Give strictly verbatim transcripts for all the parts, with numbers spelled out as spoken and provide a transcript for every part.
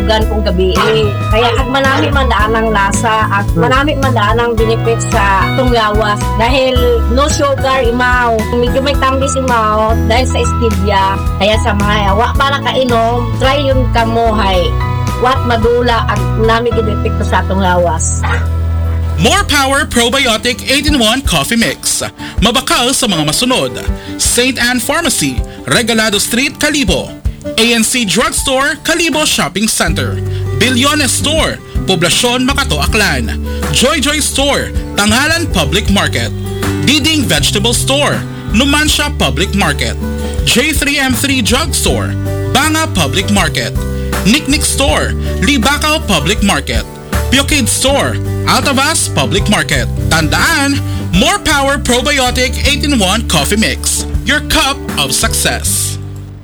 dugan kung gabi. Kaya kag manami man daan ang lasa at manami man daan ang benefits sa itong lawas. Dahil no sugar imaw. Medyo may tambis imaw dahil sa stevia. Kaya sa mga wa para kainom, try yun kamuhay. Wat madula at nami ginepekto sa atong lawas. More Power Probiotic eight in one Coffee Mix. Mabakal sa mga masunod. Saint Anne Pharmacy, Regalado Street, Calibo. A N C Drugstore, Calibo Shopping Center. Bilyones Store, Poblacion, Makato, Aklan. Joy Joy Store, Tangalan Public Market. Diding Vegetable Store, Numancia Public Market. J three M three Drugstore, Banga Public Market. Nicknick Store, Libacao Public Market. Piokid Store, Altavas Public Market. Tandaan, More Power Probiotic eight in one Coffee Mix. Your cup of success.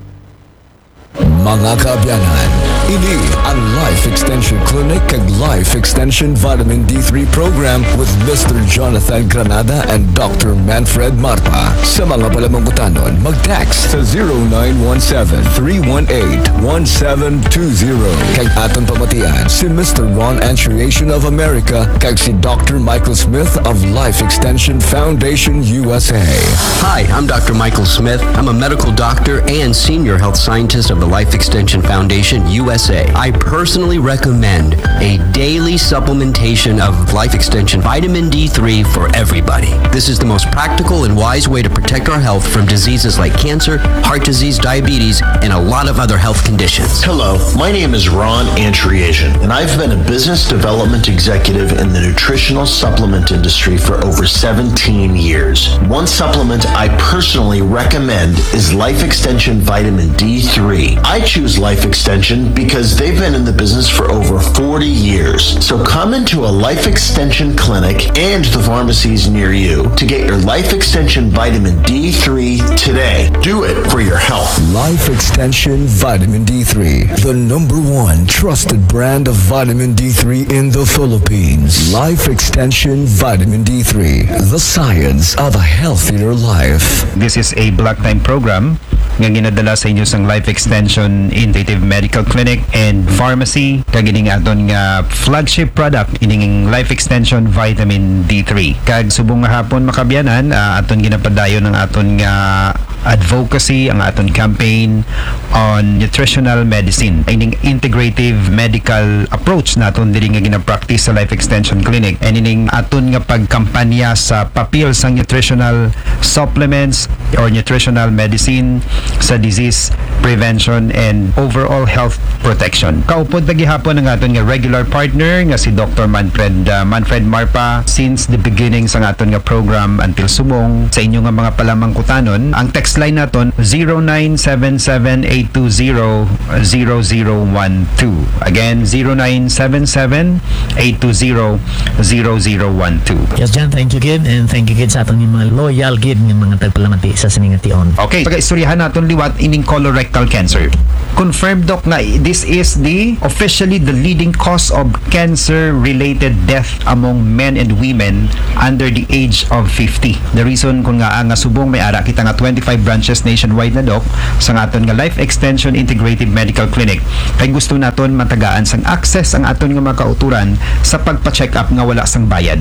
Mga kaabyanan, ini ang Life Extension Clinic kag Life Extension Vitamin D three Program with Mister Jonathan Granada and Doctor Manfred Marpa. Sa mga palamangutanon, mag-text sa zero nine one seven, three one eight, one seven two zero. Kag aton pamatian si Mister Ron Antriation of America kag si Doctor Michael Smith of Life Extension Foundation U S A. Hi, I'm Doctor Michael Smith. I'm a medical doctor and senior health scientist of the Life Extension Foundation U S A. I personally recommend a daily supplementation of Life Extension Vitamin D three for everybody. This is the most practical and wise way to protect our health from diseases like cancer, heart disease, diabetes, and a lot of other health conditions. Hello, my name is Ron Antriasian, and I've been a business development executive in the nutritional supplement industry for over seventeen years. One supplement I personally recommend is Life Extension Vitamin D three. I choose Life Extension because they've been in the business for over forty years. So come into a Life Extension clinic and the pharmacies near you to get your Life Extension Vitamin D three today. Do it for your health. Life Extension Vitamin D three, the number one trusted brand of vitamin D three in the Philippines. Life Extension Vitamin D three, the science of a healthier life. This is a block time program nga ginadala sa inyo sang Life Extension Integrative Medical Clinic and Pharmacy kag ining aton nga flagship product ining Life Extension Vitamin D three. Kag subong nga hapon makabyanan, uh, aton ginapadayon ng aton nga advocacy, ang aton campaign on nutritional medicine. Ining integrative medical approach naton diri nga gina-practice sa Life Extension Clinic and ining aton nga pagkampanya sa papel sang nutritional supplements or nutritional medicine sa disease prevention and overall health protection. Kaupod na gihapon ang aton nga regular partner nga si Doctor Manfred uh, Manfred Marpa since the beginning sa aton nga program until subong sa inyo nga mga palamangkutanon. Ang text line naton zero nine seven seven, eight two zero, zero zero one two. Again, zero nine seven seven, eight two zero, zero zero one two. Yes, Jan, thank you Gid, and thank you Gid sa aton mga loyal Gid ng mga tagpalamati sa siningation. Okay, pag-istoryahan naton liwat ining colorectal cancer. Confirmed doc na this is the officially the leading cause of cancer-related death among men and women under the age of fifty. The reason kung nga nga subong may ara kita nga twenty-five branches nationwide na doc sa aton nga Life Extension Integrative Medical Clinic. Kay gusto naton matagaan sang access ang aton nga mga kauturan sa pagpa-check up nga wala sang bayad.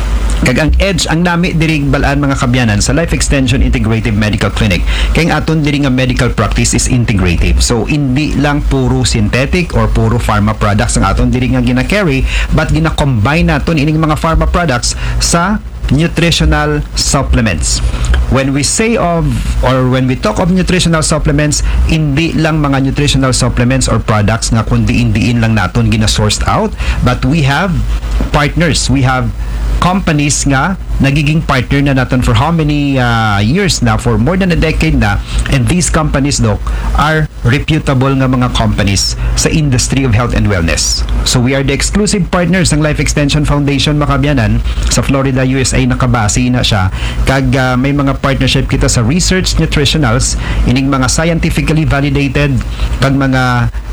Kag ang edge ang nami diri balaan mga kabyanan sa Life Extension Integrative Medical Clinic kay ang aton diri nga medical practice is integrative. So hindi lang puro synthetic or puro pharma products ang aton diri nga gina-carry, but gina-combine naton ining mga pharma products sa nutritional supplements. When we say of or when we talk of nutritional supplements, hindi lang mga nutritional supplements or products nga kundi indiin lang naton gina-sourced out, but we have partners, we have companies nga nagiging partner na natin for how many uh, years na, for more than a decade na, and these companies doc are reputable nga mga companies sa industry of health and wellness. So we are the exclusive partners ng Life Extension Foundation makabyanan sa Florida, U S A. Nakabase na siya kag uh, may mga partnership kita sa research nutritionals ining mga scientifically validated kag mga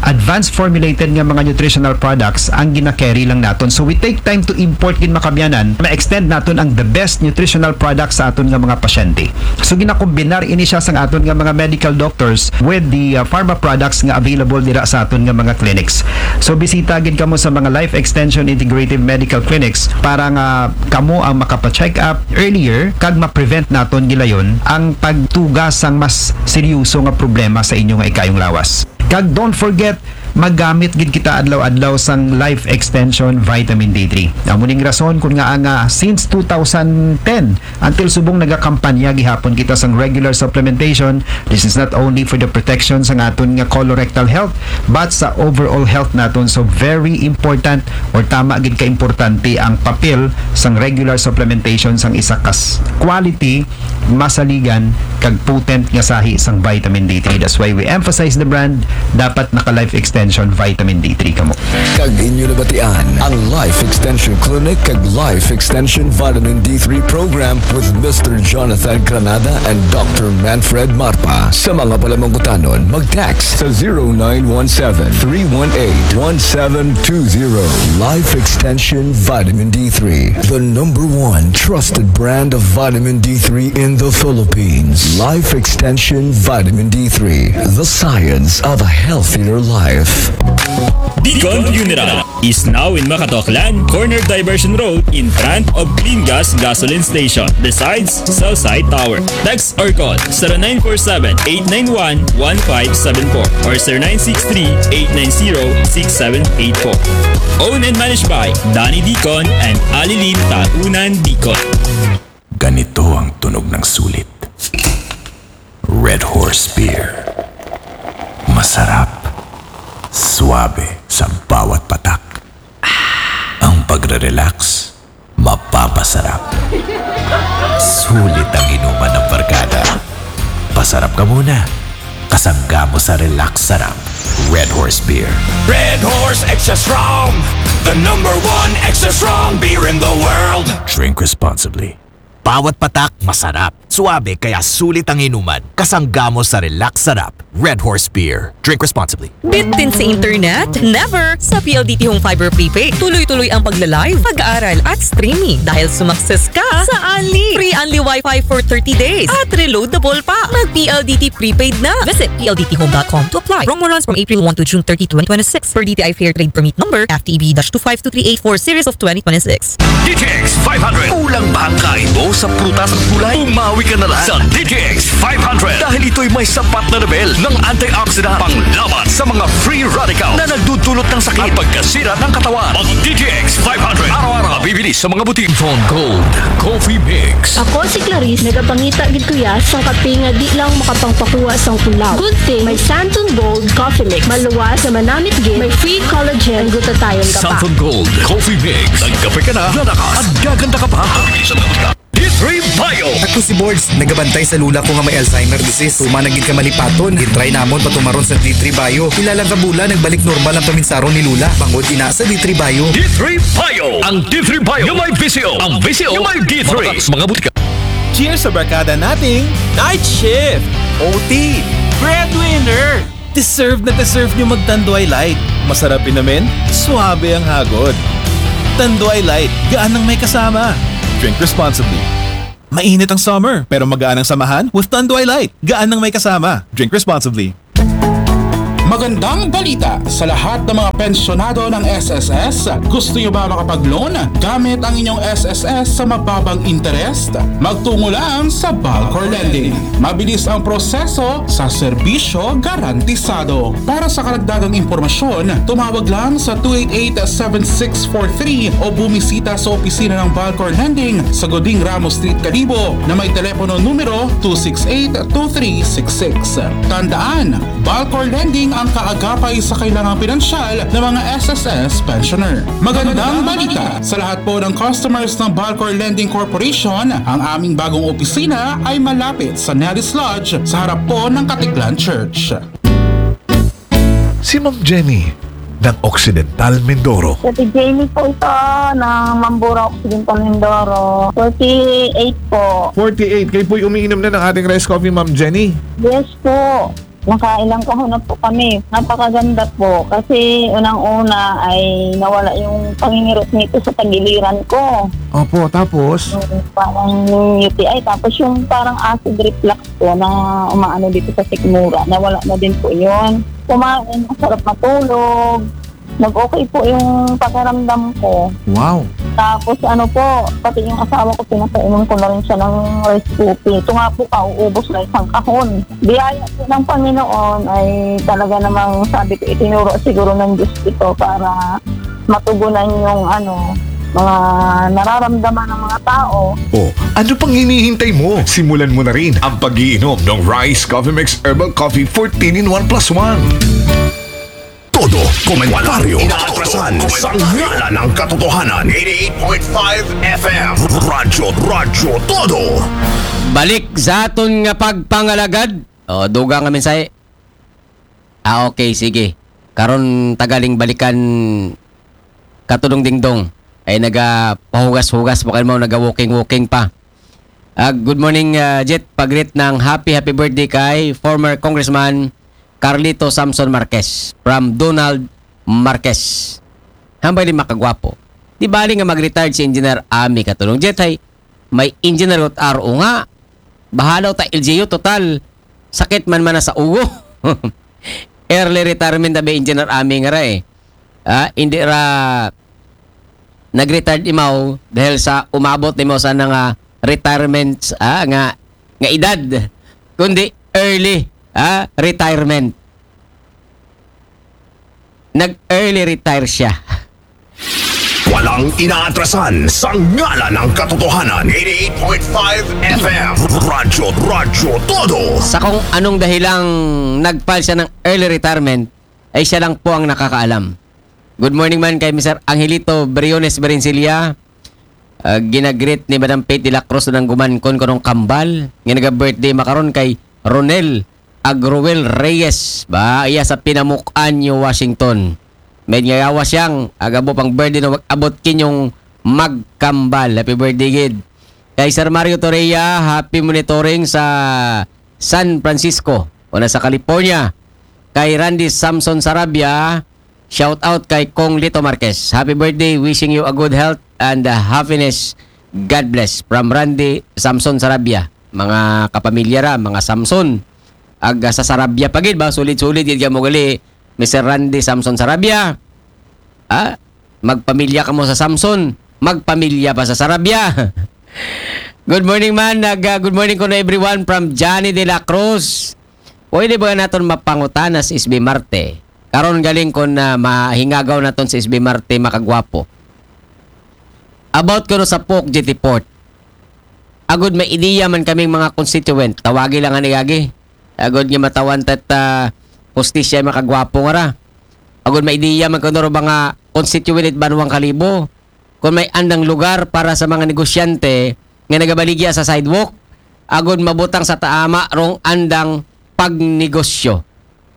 advanced formulated nga mga nutritional products ang gina-carry lang naton. So we take time to import gin makabyanan, ma-extend naton ang the best nutritional products sa aton nga mga pasyente. So ginakombinar ini siya sa aton nga mga medical doctors with the uh, pharma products nga available dira sa aton nga mga clinics. So bisita gid kamo sa mga Life Extension Integrative Medical Clinics para nga kamo ang makapa-check up earlier kag ma-prevent naton gilayon ang pagtugas sang mas seryoso nga problema sa inyo nga ikayong lawas. Kag don't forget, maggamit gid kita adlaw-adlaw sang Life Extension Vitamin D three. Amuning rason kung nga nga since two thousand ten until subong nagakampanya gihapon kita sang regular supplementation. This is not only for the protection sa aton nga colorectal health but sa overall health naton. So very important or tama gid ka importante ang papel sang regular supplementation sang isa kas quality, masaligan kag potent nga sahi sang vitamin D three. That's why we emphasize the brand, dapat naka Life Extension Vitamin D three kamo. Kag inyo nabatian ang Life Extension Clinic kag Life Extension Vitamin D three program with Mister Jonathan Granada and Doctor Manfred Marpa. Sa mga palamangutanon, mag-text sa zero nine one seven, three one eight, one seven two zero. Life Extension Vitamin D three, the number one trusted brand of vitamin D three in the Philippines. Life Extension Vitamin D three, the science of a healthier life. Beacon Funeral is now in Makatoklan, corner Diversion Road in front of Clean Gas Gasoline Station, besides Southside Tower. Text or call zero nine four seven, eight nine one, one five seven four or zero nine six three, eight nine zero, six seven eight four. Owned and managed by Danny Deacon and Alilin Taunan Deacon. Ganito ang tunog ng sulit. Red Horse Beer. Masarap. Suabe sa bawat patak. Ang pagre-relax, mapapasarap. Sulit ang inuman ng barkada. Pasarap ka muna. Kasangga mo sa relax sarap. Red Horse Beer. Red Horse Extra Strong, the number one extra strong beer in the world. Drink responsibly. Bawat patak, masarap. Suabe kaya sulit ang inuman. Kasangga mo sa relax sarap. Red Horse Beer. Drink responsibly. Bitin sa internet? Never! Sa P L D T Home Fiber Prepaid, tuloy-tuloy ang pagla-live, pag-aaral at streaming. Dahil sumakses ka sa Unli. Free Unli Wi-Fi for thirty days. At reloadable pa. Mag-P L D T Prepaid na. Visit P L D T home dot com to apply. Promo runs from April first to June thirtieth, twenty twenty-six. Per D T I Fair Trade Permit Number F T E B two five two three eight four Series of twenty twenty-six. D T X five hundred. Kulang ba ang kain mo sa prutas at gulay? Umawi ka na lang sa D T X five hundred dahil ito'y may sapat na level ng antioxidant panglaban sa mga free radicals na nagdudulot ng sakit at pagkasira ng katawan. Ang D T X five hundred araw-araw bibili sa mga butik. Von Gold Coffee Mix. Ako si Clarice, nagapangita gid kuya sa kape nga di lang makapangpakuha sang ulaw. Good thing, may Santon Gold Coffee Mix. Maluwas na manamit gid, may free collagen, glutathione ka pa. Santon Gold Coffee Mix. Nagkape ka na, lalakas at gaganda ka pa. Ang isang mga D three Bio. Ako si Boards, nagabantay sa lula ko nga may Alzheimer disease. Tumanagin ka malipaton, gitry namon patumaron sa D three Bio. Ilang kabula nagbalik normal ang paminsaron ni Lula. Bangod ina sa D three Bio. D three Bio. Ang D three Bio yung may V C O. Ang V C O yung may D three. Mga mga butika. Cheers sa barkada nating Night Shift, O T, Breadwinner. Deserve na deserve nyo mag-Tanduay Light. Masarap inamin, suabe ang hagod. Tanduay Light, gaan ng may kasama. Drink responsibly. Mainit ang summer, pero magaan ang samahan with Tanduay Light. Gaan ng may kasama. Drink responsibly. Magandang balita sa lahat ng mga pensyonado ng S S S. Gusto nyo ba makapag-loan gamit ang inyong S S S sa mababang interest? Magtungo lang sa Balcor Lending. Mabilis ang proseso sa serbisyo garantisado. Para sa karagdagang impormasyon, tumawag lang sa two eight eight, seven six four three o bumisita sa opisina ng Balcor Lending sa Goding Ramos Street, Calibo na may telepono numero two six eight, two three six six. Tandaan, Balcor Lending ang kaagapay sa kailangang pinansyal ng mga S S S pensioner. Magandang balita sa lahat po ng customers ng Balcor Lending Corporation. Ang aming bagong opisina ay malapit sa Nellis Lodge sa harap po ng Katiklan Church. Si Ma'am Jenny ng Occidental Mindoro. Si Jenny po ito ng Mambura Occidental Mindoro. forty-eight po. forty-eight. Kayo po'y umiinom na ng ating rice coffee, Ma'am Jenny? Yes po. Nakailang kahon na po kami. Napakaganda po kasi unang-una ay nawala yung pangingirot nito sa tagiliran ko. Opo, tapos? Yung parang U T I. Tapos yung parang acid reflux po na umaano dito sa sikmura. Nawala na din po yun. Kumain, masarap matulog. Nag-okay po yung pakiramdam ko. Wow. Tapos ano po, pati yung asawa ko, pinapainom ko na rin siya ng rice cookie. Ito nga po, kauubos na isang kahon. Biyaya po ng Panginoon ay talaga namang sabi ko, itinuro siguro ng Diyos ito para matugunan yung ano, mga nararamdaman ng mga tao. Oh, ano pang hinihintay mo? Simulan mo na rin ang pag-iinom ng Rice Coffee Mix Herbal Coffee fourteen in one plus one. Todo komentaryo inaatrasan sa ngala ng katotohanan. eighty-eight point five F M Radyo Radyo Todo. Balik sa aton nga pagpangalagad. O, duga nga mensay. Ah, okay, sige. Karon tagaling balikan katulong dingdong. Ay naga pahugas-hugas mo kayo mo, naga walking-walking pa. Uh, good morning, uh, Jet. Pagrit ng happy happy birthday kay former Congressman Carlito Samson Marquez from Donald Marquez. Hambay din makagwapo. Di bali nga mag-retired si Engineer Ami katulong Jet ay may engineer at R O nga. Bahalaw ta L G U total. Sakit man man na sa ugo. Early retirement na ba Engineer Ami nga ra eh. Ah, hindi ra nag-retired imaw dahil sa umabot imaw sa nga retirement ah, nga nga edad kundi early ah, retirement. Nag-early retire siya. Walang inaatrasan sa ngala ng katotohanan. eighty-eight point five F M Radyo Radyo Todo. Sa kung anong dahilang nag-file siya ng early retirement ay siya lang po ang nakakaalam. Good morning man kay Mister Angelito Briones Berencilia. Uh, ginagreet ni Madam Pate de la Cruz ng gumankon ko ng kambal. Ginaga-birthday makaron kay Ronel Agruel Reyes. Ba, iya sa Pinamukan, New Washington. May ngayawa siyang agabo pang birthday na abot kinyong magkambal. Happy birthday, Gid. Kay Sir Mario Torreya, happy monitoring sa San Francisco o nasa California. Kay Randy Samson Sarabia, shout out kay Kong Lito Marquez. Happy birthday, wishing you a good health and uh, happiness. God bless. From Randy Samson Sarabia. Mga kapamilya ra, mga Samson. Aga sa Sarabia pagid ba? Sulit-sulit yun mo gali. Mister Randy Samson Sarabia. Ah, magpamilya ka mo sa Samson. Magpamilya pa sa Sarabia. Good morning man. Nag, uh, good morning ko na everyone from Johnny de la Cruz. Pwede ba natin mapangutana si S B Marte? Karon galing ko na mahingagaw naton si S B Marte makagwapo. About ko no sa P O C G T Port. Agud may ideya man kaming mga constituent. Tawagi lang ani gagi. Agud nga matawan tat uh, postisya makagwapo nga ra. Agud may ideya man kuno ba nga constituent Banwang Kalibo. Kung may andang lugar para sa mga negosyante nga nagabaligya sa sidewalk, agud mabutang sa taama rong andang pagnegosyo.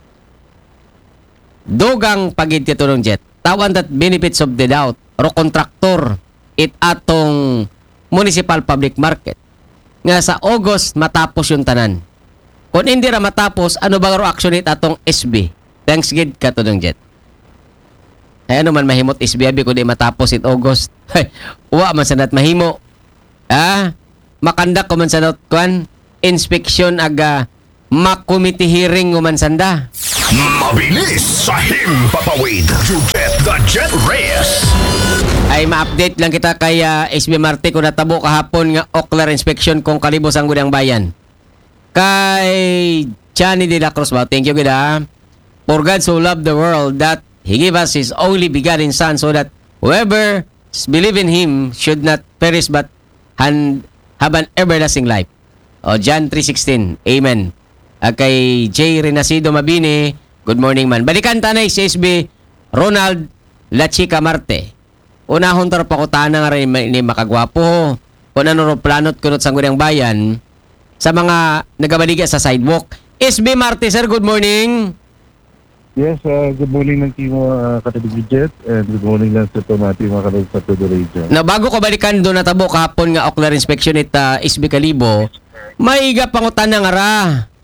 Dogang pagid titulong Jet. Tawan that benefits of the doubt ro kontraktor it atong municipal public market. Nga sa August matapos yung tanan. Kung hindi ra matapos, ano ba ro action it atong S B? Thanks gid katulong Jet. Ay ano man mahimot S B abi kung di matapos it August. Wa man sanat mahimo. Ah, makandak ko man sanat kuan inspection aga makomite hearing man sanda. Mabilis sa himpapawid. You get the Jet Reyes. Ay ma-update lang kita kay uh, S B Marte kung natabo kahapon nga Ockler inspection kung kalibos ang gudang bayan. Kay Johnny de la Cruz ba? Thank you gida. For God so loved the world that He gave us His only begotten Son so that whoever believe in Him should not perish but han, have an everlasting life. O John three sixteen. Amen. Uh, kay J. Renacido Mabini, good morning man. Balikan tanay si S B Ronald La Chica Marte. Unahon tar pakutana nga rin ni makagwapo. Kung ano ro planot kunot sa gudang bayan sa mga nagabaliga sa sidewalk. S B Marte, sir, good morning. Yes, uh, good morning ng team uh, Katabi Jet and good morning lang sa Tomati mga kalog sa Todo Region. Na bago ko balikan doon natabo kahapon nga Ockler inspection it uh, S B Kalibo, may iga pangutan nga ra.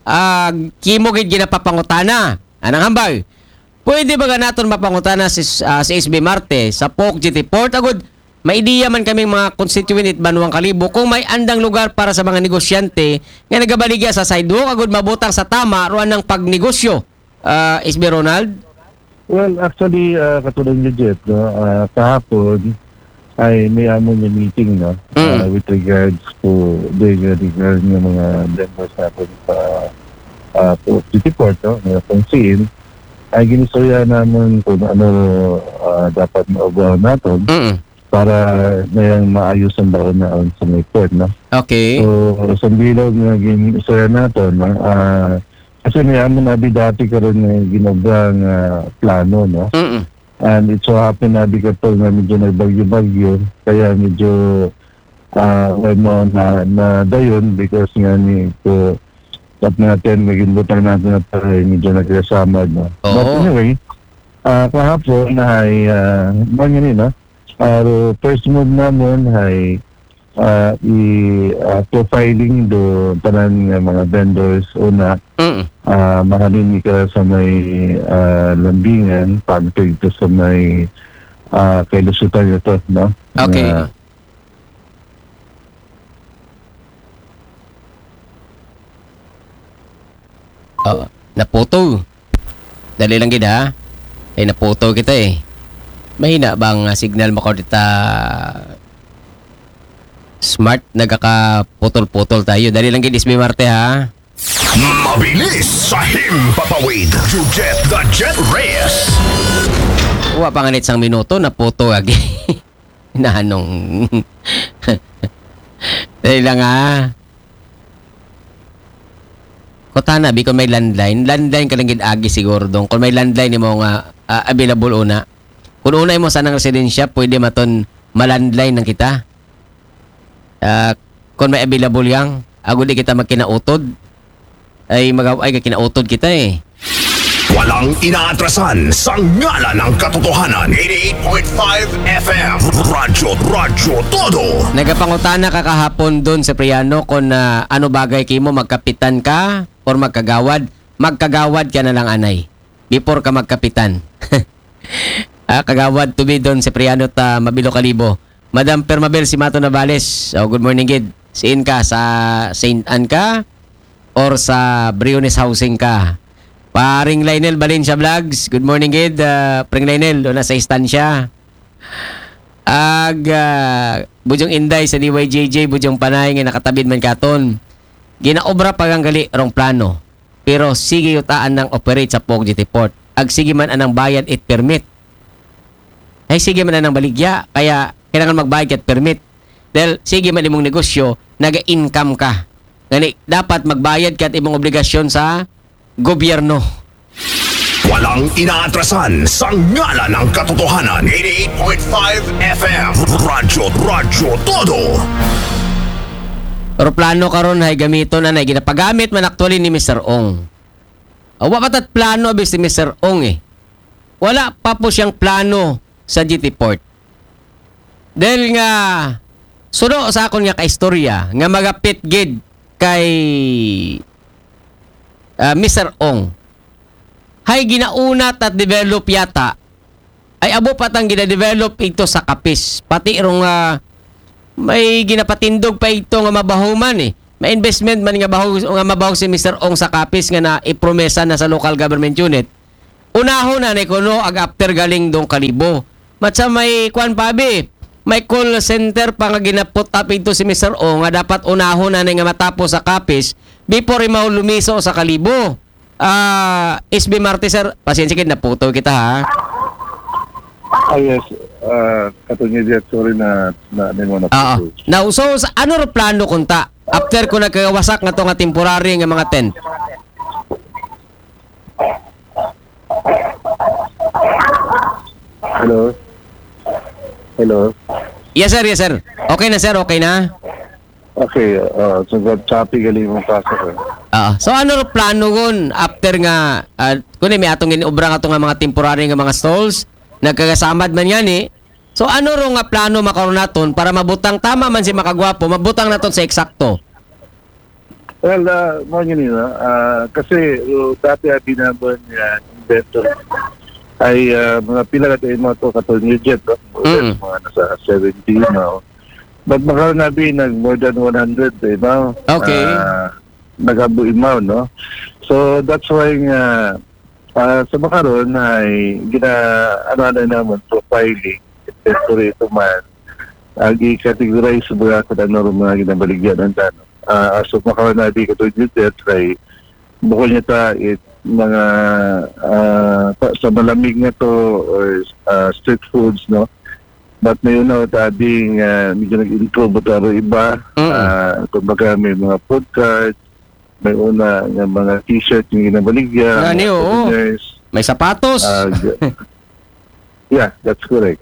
uh, kimo gid ginapapangutana. Anang hambal. Pwede ba naton mapangutana si, uh, si S B Marte sa P O C G T Port agud may ideya man kaming mga constituent at Banuang Kalibo kung may andang lugar para sa mga negosyante nga nagabaligya sa sidewalk agud mabutang sa tama ruan ng pagnegosyo. Uh, S B Ronald? Well, actually, uh, katulad ni Jet, no, uh, kahapon ay may amon yung meeting no, uh, with regards to the regards ng mga members natin sa uh, P O C G T Port, no, na pansin, ay ginistorya naman kung ano uh, dapat maagaw natin. Mm. Para mayang maayos ang baon na sa may port, no? Okay. So, sa bilog na ginistorya natin, no? Uh, kasi may amon nabi dati karon na ginobrang uh, plano, no? Mm-mm. And it so happen na di katol na medyo nagbagyo-bagyo, kaya medyo uh, may mo na, na dayon because nga ni ko tap natin, maging butang natin na tayo, medyo nagkasamad, no? Oh. But anyway, uh, kahapon na ay uh, mga no? Uh, first move namin ay uh, i-profiling uh, do tanan ng mga vendors una uh, mahalin ka sa may uh, lambingan pagpig to sa may uh, kailusutan ito, no? Okay. Uh, oh, naputo. Dali lang gid ha. Eh naputo kita eh. Mahina bang uh, signal mo ko dita smart nagkakaputol-putol tayo. Dali lang gid S B Marte ha. Mabilis sa himpapawid. Jet the Jet Reyes. Wa pa nga nit sang minuto naputo agi. Nanong. Dali lang ha. Kotana bi kung may landline, landline ka lang gid agi siguro dong. Kung may landline mo nga uh, available una. Kung unay mo sa nang residensya, pwede maton malandline ng kita. Uh, kung may available yang, agad di kita magkinautod. Ay magaw ay kinautod kita eh. Walang inaatrasan sa ngala ng katotohanan. eighty-eight point five F M. Radyo, radyo, todo. Nagapangutana ka kahapon doon sa Priano kung uh, ano bagay kimo magkapitan ka or magkagawad. Magkagawad ka na lang anay. Before ka magkapitan. Ah, kagawad to be doon si Priano ta Mabilo Kalibo. Madam Permabel si Mato Navales. Oh, good morning gid. Siin ka sa Saint Anne ka or sa Briones Housing ka? Paring Lionel Valencia Vlogs. Good morning gid. Uh, Paring Lionel na sa istansya. Ag uh, Bujong Inday sa D Y J J Bujong Panay nga nakatabid man katon. Ginaobra paganggali rong plano. Pero sige yutaan ng operate sa P O C G T Port. Ag sige man anang bayad it permit. Ay sige man na ng baligya, kaya kailangan magbayad at permit. Dahil sige man imong negosyo, naga-income ka. Ngani, dapat magbayad ka at imong obligasyon sa gobyerno. Walang inaatrasan sa ngala ng katotohanan. eighty-eight point five F M. Radyo, radyo, todo. Pero plano karon hay gamiton anay ginapagamit man actually ni Mister Ong. Awa patat plano abis ni Mister Ong eh. Wala pa po siyang plano sa G T Port. Dahil nga suno sa akon nga kaistorya nga magapit gid kay uh, Mister Ong. Hay ginauna at develop yata ay abo patang gina-develop ito sa Kapis. Pati rong uh, may ginapatindog pa ito nga mabahuman eh. May investment man nga baho nga mabaho si Mister Ong sa Kapis nga na ipromesa na sa local government unit. Unahon na ni kuno ag after galing dong Kalibo. Matsa may kwan pabi, may call center pa nga ginapot up ito si Mister O nga dapat unahon na nga matapos sa Kapis before imaw lumiso sa Kalibo. Ah, uh, S B Marte sir, pasensya kid naputo kita ha. Ah yes, uh, katulad niya sorry na na mo na. Oo. Now so sa, ano ro plano kunta after ko nagkawasak nga to nga temporary nga mga tent? Hello. Hello. Yes sir, yes sir. Okay na sir, okay na. Okay, uh, so that choppy gali mo pasok eh. Ah, so ano ro plano gon after nga uh, kuno may atong ginobra nga to nga mga temporary nga mga stalls, nagkagasamad man yan eh. So ano ro nga plano makaron naton para mabutang tama man si makagwapo, mabutang naton sa eksakto. Well, uh, mga ganun, uh, kasi uh, dati abi naman uh, inventor ay uh, mga pila ka tayo mga to katulad ni Jet, no? Mm. Mga nasa seventy now. But baka nabi nag more than one hundred, eh, no? Okay. Uh, nag-abuin mo, no? So, that's why nga, uh, sa makaroon ay gina, ano-ano naman, profiling, inventory ito man, agi-categorize sa mga kung ano mga ginabaligyan ng tanong. Uh, so makaroon na di katulad yung death ay bukol niya ta it mga uh, sa malamig nga to or uh, street foods, no, but may una ta ding uh, medyo nag-improve taro iba, uh, kumbaga may mga food cards, may una nga mga t-shirt yung ginabaligya, Nani, oo. May sapatos. uh, yeah, that's correct.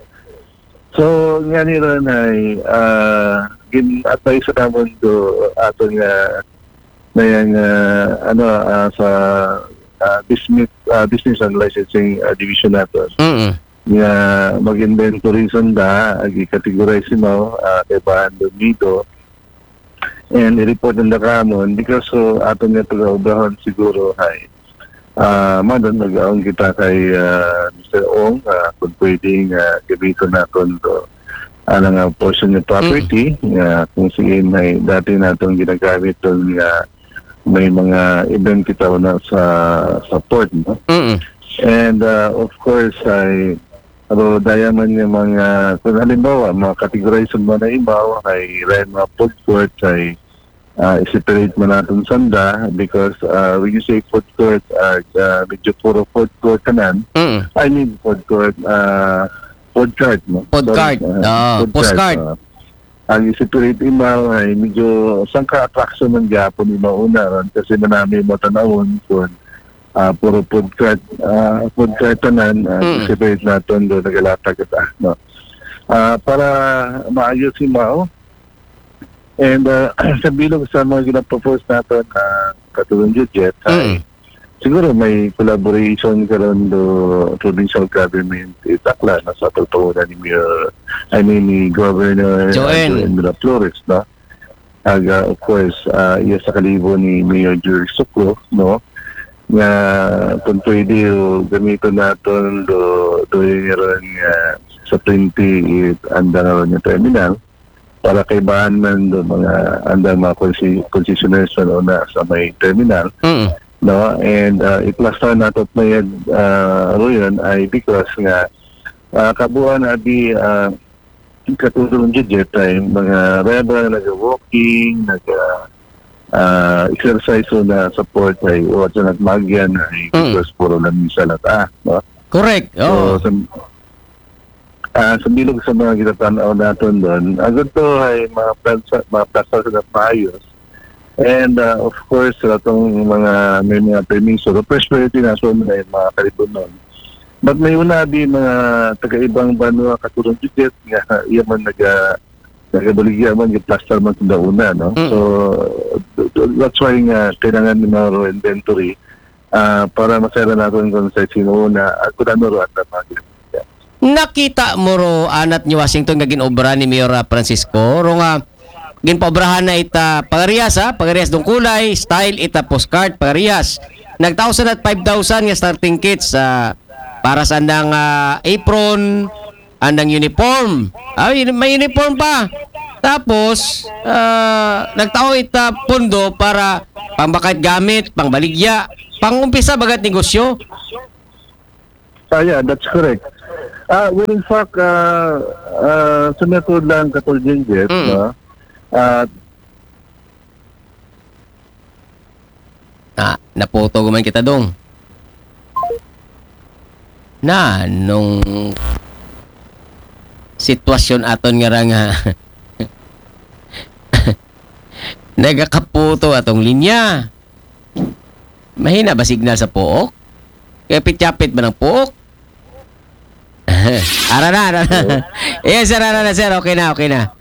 So nga nila ay uh, gin-advise sa naman do ato nga na yung uh, ano uh, sa uh, business uh, business and licensing uh, division nato. Mm. Nga mag-inventory sanda, agi-categorize mo uh, kay bahan do dito and i-report ng lakamon because so ato nga taga-ubrahon siguro ay uh, madon nag-aon kita kay uh, Mister Ong uh, kung pwedeng uh, gabito natin do ano nga portion ng property nga kung sige may dati natong ginagamit doon nga may mga event kita na sa sa port, no? Mm. And uh, of course ay aro dayaman yung mga kung halimbawa mga categorization mo na ibaw ay rin mga food court ay uh, separate mo natin sanda because uh, when you say food court uh, uh, medyo puro food court kanan, mm. I mean food court uh, food cart, no? Food cart. Uh, food postcard. Uh, ang separate imaw ay medyo sang ka-attraction ng Japon imauna ron kasi manami mo tanawon kung uh, puro food cart, uh, food cart tanan, uh, mm. separate natin doon nagalatag kita, no? Uh, para maayos imaw and uh, sa bilog sa mga ginapropose natin uh, katulong Jet, ay siguro may collaboration karon do provincial government itakla na sa pagtuunan ni Mayor, I mean ni Governor Joel Flores, no? Ag uh, of course uh, iya sa kalibo ni Mayor George Sucro, no, nga kung pwede o gamiton natin do do yung uh, sa twenty anda na ron yung terminal para kay bahan man do mga anda mga concessionaires na sa may terminal, mm. no, and uh, i-cluster nato may uh, royon ay because nga uh, kabuuan abi uh, katulong Jet ay mga reba nag-walking, nag uh, exercise na support ay o sa nagmagyan ay because puro lang misa lata, no? Correct. Oh. So, sa, uh, sa bilog sa mga ginatanaw natin doon, agad to ay mga plasa, mga plasa na maayos. And uh, of course, itong mga may mga permiso, the first priority na so na yung mga kalibon nun. But may una di mga taga-ibang banwa katulong Jet nga iya man naga nagabaligya man yung plaster man sa dauna, no? Mm. So that's why nga kailangan ng mga inventory uh, para masaya natin kung sa sino na at kung ano ro at mga nakita mo ro anat ni Washington nga ginobra ni Mayor Francisco ro nga ginpaobrahan na ita pagarias ha, pagarias dong kulay, style ita postcard pagarias. Nag one thousand at five thousand nga starting kits sa uh, para sa andang uh, apron, andang uniform. Ay, may uniform pa. Tapos uh, nagtao ita pondo para pambakit gamit, pangbaligya, pangumpisa bagat negosyo. Ah, yeah, that's correct. Ah, uh, well, in fact, uh, uh, sa method lang katulad din, Jet, mm. no? Uh, ah, napoto guman kita dong. Na nung sitwasyon aton nga nga nagakaputo atong linya. Mahina ba signal sa pook? Kapit-kapit ba ng pook? ara na, ara na. Yes, sir, ara na, sir. Okay na, okay na.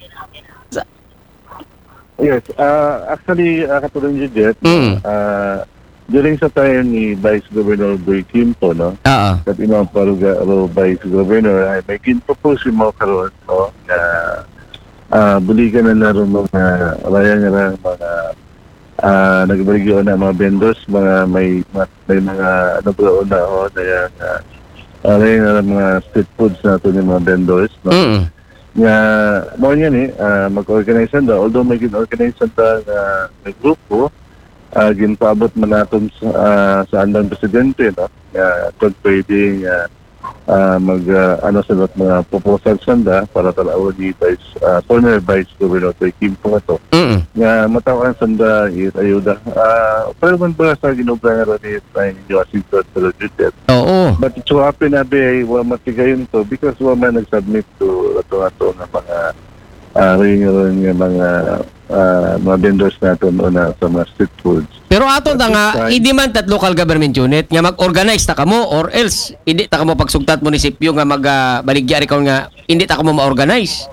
Yes, uh, actually, uh, katulad ni Jet, mm. uh, during sa time ni Vice Governor Boy Quinto, no? Oo. At imang paruga ro Vice Governor, ay may kin-propose mo karon, no? Na uh, buligan na naroon mga raya nga mga uh, nagbaligyo na mga vendors, mga may mga, may mga ano ba na o na uh, ano yung mga street foods nato yung mga vendors, no? Mm. Nga mo yan eh, uh, mag-organize na, although may gin-organize na uh, may grupo, uh, ginpaabot man natin sa, uh, sa andang presidente, no? Uh, kung pwedeng uh, uh, mag, uh, ano sa mga proposal sanda para talawin ni Vice, uh, former Vice Governor Toy Kim po ito. Mm. Nga matawan sanda is ayuda. Uh, pero man ba sa ginobra nga rin ni Washington sa Legislature? Oo. But it so happen na be, wala matigayon to because wala man nag-submit to ato-ato ng mga uh, rin yung mga uh, mga vendors natin o na sa mga street foods. Pero ato na nga, hindi man tat local government unit nga mag-organize ta kamo or else hindi ta kamo pagsugtat munisipyo nga magbaligya uh, nga hindi ta kamo ma-organize.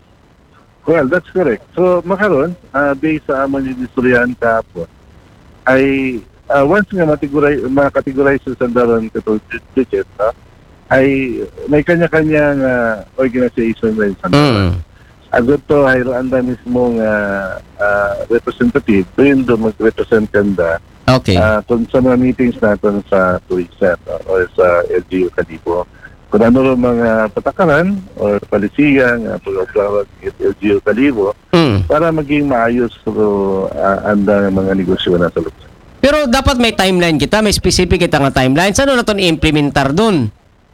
Well, that's correct. So, makaroon, uh, based sa amon yung istoryahan kahapon, ay uh, once nga matiguray, makategorize sa sandaran katong digit, no? Ay may kanya-kanyang uh, organization rin sa sandaran. Mm. Agad to, ay roanda mismo nga uh, representative, doon doon mag-represent kanda okay. uh, kung sa mga meetings natin sa tourism no? O sa L G U Kalibo. Kung ano rin mga patakaran o palisiyan, uh, pag-upload L G U Kalibo, mm. para maging maayos so, uh, anda ng mga negosyo na sa lugar. Pero dapat may timeline kita, may specific kita nga timeline. Saan na ito i-implementar dun?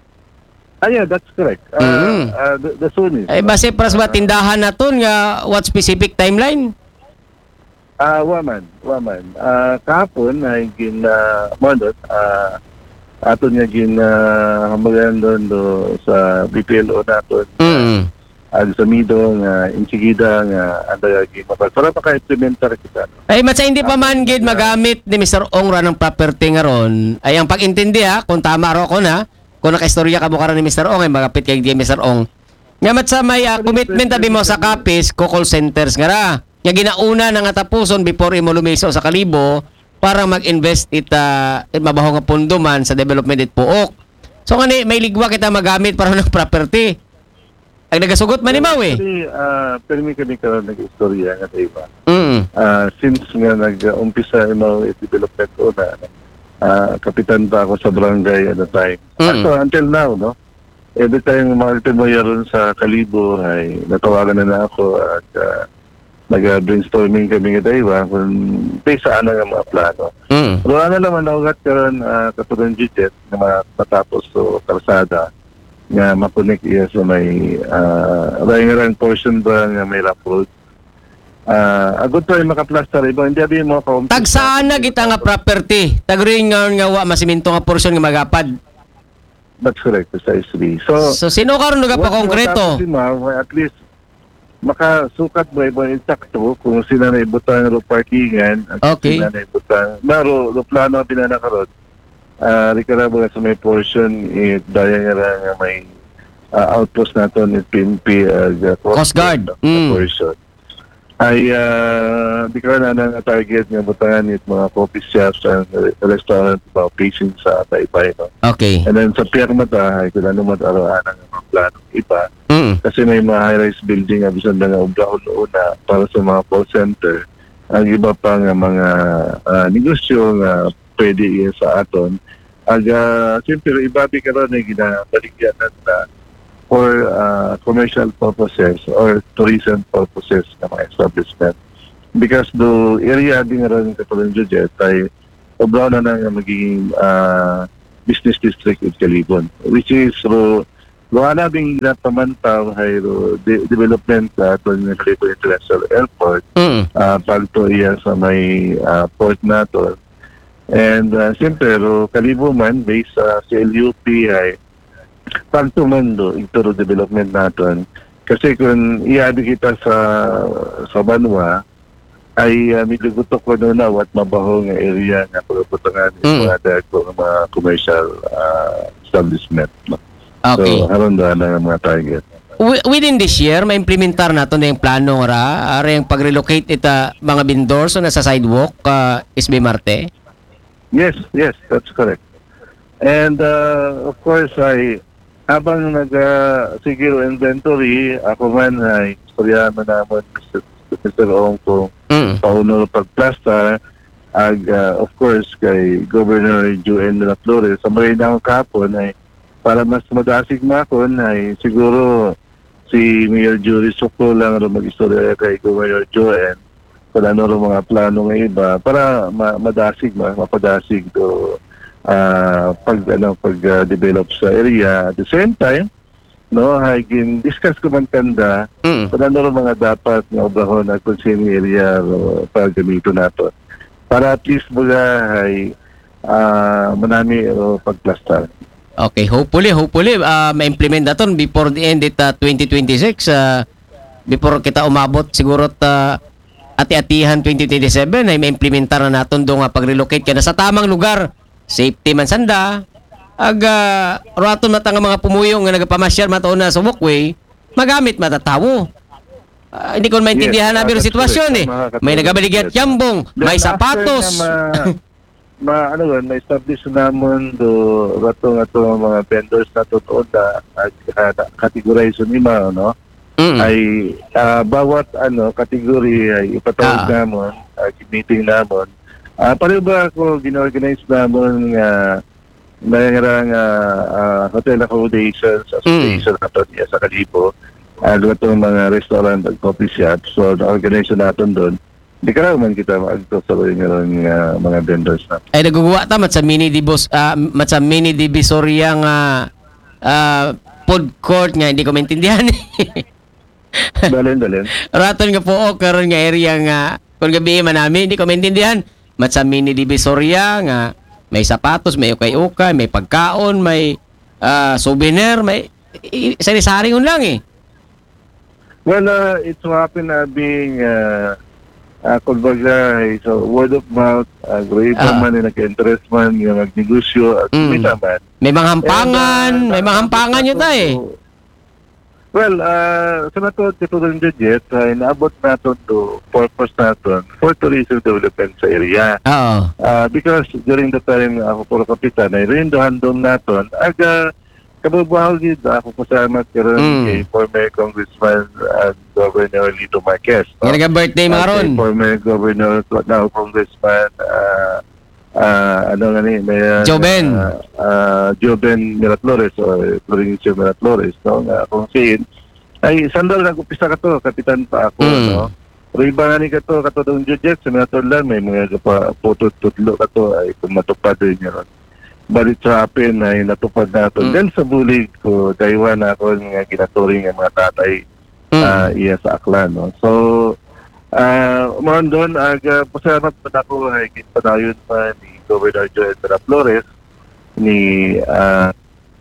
Ah, yeah, that's correct. Uh, mm. uh, the, the soonest. Ay, base pras ba tindahan na to nga what specific timeline? Ah, uh, waman, waman. Uh, kahapon ay gin uh, monot, uh, aton nga gin uh, hamagan doon do sa B P L O naton. Mm. Ag sa mido nga insigida nga anda gin mapag para maka-implementar kita. No? Ay matsa hindi pa man gid magamit ni Mister Ong ra ng property nga ron. Ay ang pag-intindi ha, kung tama ro ko na, kung nakaistorya ka mo karon ni Mister Ong ay magapit kay Mister Ong. Nga matsa may uh, commitment abi mo sa kapis, ko call centers nga ra. Nga ginauna na nga tapuson before imo lumiso sa Kalibo para mag-invest ita it mabaho nga pondo man sa development it puok. So ngani may ligwa kita magamit para ng property. Ay nagasugot man ni Mau eh. Actually, uh, permi kami karon nag-istorya nga iba. Mm. Uh, since nga nag-umpisa imo development o na uh, kapitan pa ako sa barangay at the time. Mm. So until now, no? Every time makalitin mo yaron sa Kalibo ay natawagan na na ako at uh, nag-brainstorming kami nga iba kung based sa ano nga mga plano. Mm. Pero ano naman naugat karon uh, katulad G-Jet na matapos so kalsada nga mapunik iya sa may uh, rang-rang portion ba nga may rough road. Uh, agad to ay makaplaster iba hindi abi mo ka tag saan na kita nga property tag ring nga nga wa masiminto nga portion nga magapad. That's correct, precisely. So so sino karon nga pa konkreto? At least makasukat mo iba insakto kung sila na ibutang ro parkingan at okay. sila na ibutang maro ro plano pinanakaron. Uh, Ricardo sa may portion it daya nga may uh, outpost naton it P N P uh, Coast Guard uh, mm. portion ay uh, di ka na na target nga butangan it mga coffee shops and restaurant about patient sa Taytay no? Okay. And then sa Piermata ay kung ano mataroan ang mga plano iba mm. kasi may mga high-rise building nga bisan na nga ublahon una para sa mga call center ang iba pa nga mga uh, negosyo nga pwede iya sa aton. Aga, siyempre, ibabi ka ron ay ginabaligyan na for uh, commercial purposes or tourism purposes na mga establishment. Because the area din ron katulad ng Jet ay obraw na nga magiging uh, business district in Calibon. Which is, ro, Luha na bing napamantaw ay de- development uh, to ng Calibon International Airport mm. uh, pagto iya sa may uh, port nato. And uh, siyempre, ro, Kalibo man, based sa uh, L U P ay pagtumando ito ro development natin. Kasi kung iadi kita sa sa Banwa, ay uh, milugutok ko doon na what mabaho nga area nga pagputangan mm. mga dagko mga commercial uh, establishment. No? Okay. So, haron doon na mga target. Within this year, ma-implementar nato na yung plano ra, ara yung pag-relocate ita mga vendors so nasa sidewalk, uh, S B Marte? Yes, yes, that's correct. And uh, of course, ay habang nag-sigil uh, inventory, ako man ay istoryahan mo naman Mister Ong kung Mm. pauno pagplasta, ag uh, of course kay Governor Joel de la Flores sa mga inang kapon ay para mas madasig makon ay siguro si Mayor Jury Soklo lang ro mag-istorya kay Governor Joel kung ano ro mga plano ng iba para ma- madasig ma mapadasig do uh, pag ano pag uh, develop sa area. At the same time no ay gin discuss ko man kanda mm. kung ano ro mga dapat nga obrahon at konsemi area ro para gamito nato para at least mga ay uh, manami o pagplastar. Okay, hopefully, hopefully, uh, ma-implement na ton before the end of twenty twenty-six. Uh, before kita umabot, siguro uh, ati-atihan twenty twenty-seven ay ma-implementar na natin doon nga pag-relocate ka na sa tamang lugar. Safety man sanda. Ag, uh, raton mata nga mga pumuyong nga nagpamasyar mataon na sa walkway, magamit matatawo. Uh, hindi ko maintindihan yes, namin ang sitwasyon eh. May nagabaligyan yambong, may sapatos. Ma, ma ano yun, na-establish namon do rato nga to mga vendors na totoo na uh, categorization nima, no? Mm. Ay uh, bawat ano category ay ipatawag ah. namon, uh, meeting namon. Uh, pareho ba ako ginorganize namon nga mayroong uh, uh, hotel accommodations association mm. nato niya sa Kalibo. Ano uh, itong mga restaurant at coffee shop. So, na-organize natin doon. Hindi ka naman kita mag-to sa ng uh, mga vendors na. Ay, naguguwa ta mat sa mini dibos, uh, mat sa mini divisoria nga uh, food court nga, hindi ko maintindihan. Dalin, dalin. Raton nga po, karon nga area nga, kung gabi man namin, hindi ko maintindihan. Mat sa mini divisoria nga, may sapatos, may ukay-ukay, may pagkaon, may uh, souvenir, may sari-saring lang eh. Well, uh, it so happen na being uh, uh, kumbaga, so word of mouth, uh, grade uh, man, nag-interest man, yung nagnegosyo, at mm. may naman. May mga hampangan, And, uh, may mga hampangan nyo tayo eh. Well, uh, sa nato, ito rin budget, ay naabot natin to purpose natin for tourism development sa area. Oo. Uh, because during the time ako puro kapitan, ay rindohan doon natin, aga, kababaw gid ako kasama karon mm. kay former Congressman and Governor Lito Marquez. No? Yung birthday mga ron. Former Governor, now Congressman, uh, uh, ano nga ni, may, uh, Joben. Uh, uh, Joben Miraflores o Florencio Miraflores. No? Nga kung siin, ay sandal na kupisa ka to, kapitan pa ako. Mm. No? Pero iba nga ni ka to, katodong Jujet, sa Minatolan, may mga puto-tutlo ka to, ay kung matupad rin yun. But sa happen ay natupad natin. Mm. Then sa bulig ko, daywan ako nga ginaturing ng mga tatay mm. uh, iya sa Aklan. No? So, uh, umahan doon, aga, pasalamat pa ako ay kitpanayon pa ni Governor Joel de la Flores, ni uh,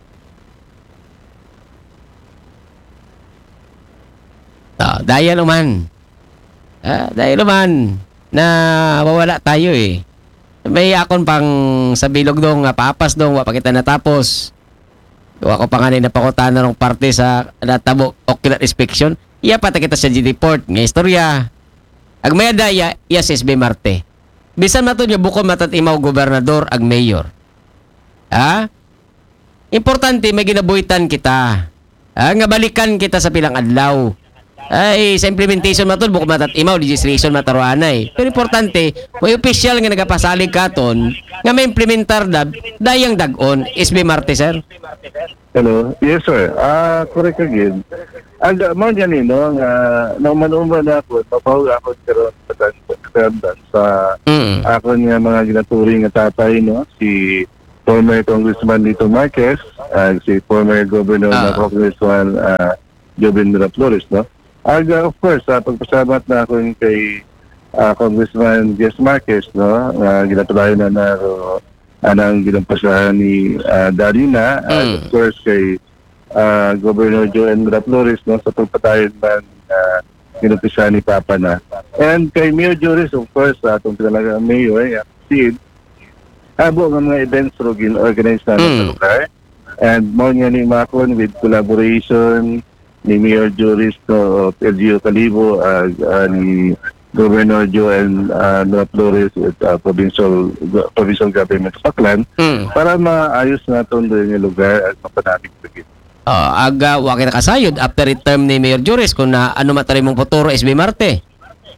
oh, dahil naman. Ah, dahil naman na mawala tayo eh. May akon pang sa bilog dong nga papas dong wa pa kita natapos. Wa ko pa nga na pakutan na ng parte sa natabo ocular inspection. Iya pa ta kita sa G D Port nga istorya. Ag may daya iya si S B Marte. Bisan mato niya bukod matat imaw gobernador ag mayor. Ha? Importante may ginabuhitan kita. Ah, nga balikan kita sa pilang adlaw. Ay, sa implementation matod, bukod matat imaw, legislation mataruanay. Pero importante, may official nga nagapasalig katon, nga may implementar dab, dayang dagon, S B Marte, sir? Hello? Yes, sir. Ah, uh, correct again. Ang mo niya ni, no, nga, nang manuman ako, mapahug ako karon sa sa mm. ako nga mga ginaturing nga tatay, no, si former Congressman Lito Marquez, uh, si former Governor uh. na Congressman uh, Joven Miraflores, no? Ag, uh, of course, uh, pagpasamat na ako kay uh, Congressman Jess Marquez, no? Uh, ginatulayan na na uh, anang ginampasahan ni uh, Darina. Mm. And of course, kay uh, Governor Joel Miraflores, no? Sa pagpatayon man uh, ginampisahan ni Papa na. And kay Mayor Joris, of course, uh, itong talaga Mayor, eh, Sid, abo ng mga events ro gin-organize namin mm. sa lugar. And mo nga ni Macon with collaboration ni Mayor Joris to L G U Kalibo, uh, uh, ni Governor Joel uh, Miraflores with uh, provincial provincial government sa Aklan mm. para maayos natin doon yung lugar at mapanabig pagin. Oh, aga wa kita kasayod after term ni Mayor Joris kung na ano matari mong futuro S B Marte.